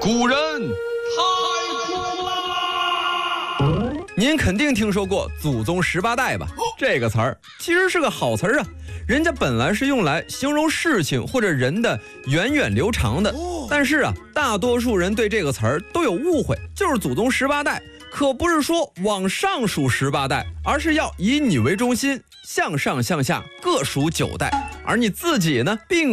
古人太苦了。 您肯定听说过祖宗18代吧？这个词儿其实是个好词儿啊，人家本来是用来形容事情或者人的源远流长的。但是啊，大多数人对这个词儿都有误会，就是祖宗18代，可不是说往上数18代，而是要以你为中心，向上向下各数9代，而你自己呢，并